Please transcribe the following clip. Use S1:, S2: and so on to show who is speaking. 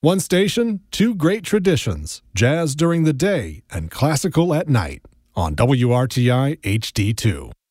S1: One station, two great traditions, jazz during the day and classical at night on WRTI HD2.